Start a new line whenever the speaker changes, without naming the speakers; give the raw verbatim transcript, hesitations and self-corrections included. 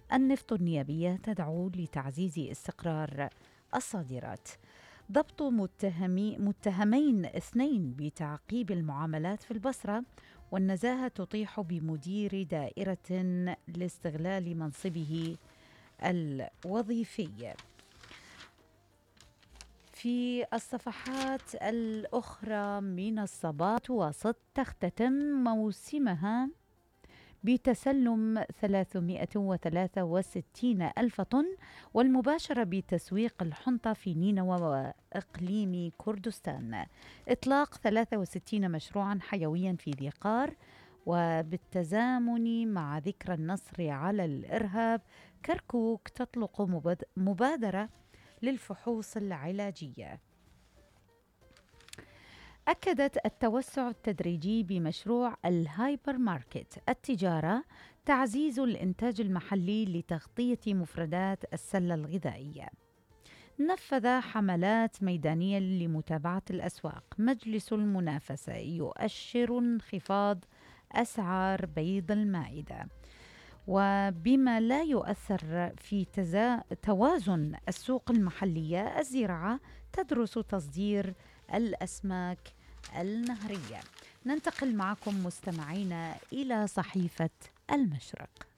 النفط النيابية تدعو لتعزيز استقرار الصادرات. ضبط متهمي متهمين اثنين بتعقيب المعاملات في البصرة، والنزاهة تطيح بمدير دائرة لاستغلال منصبه الوظيفي. في الصفحات الأخرى من الصباح وسط تختتم موسمها بتسلم ثلاثمائة وثلاثة وستين ألف طن، والمباشرة بتسويق الحنطة في نينوى وإقليم كردستان. إطلاق ثلاثة وستين مشروعا حيويا في ذي قار، وبالتزامن مع ذكرى النصر على الإرهاب كركوك تطلق مباد- مبادرة للفحوص العلاجية. أكدت التوسع التدريجي بمشروع الهايبر ماركت التجارة تعزيز الإنتاج المحلي لتغطية مفردات السلة الغذائية. نفذ حملات ميدانية لمتابعة الأسواق. مجلس المنافسة يؤشر انخفاض أسعار بيض المائدة. وبما لا يؤثر في تزا... توازن السوق المحلية، الزراعة تدرس تصدير الأسماك النهرية. ننتقل معكم مستمعينا إلى صحيفة المشرق.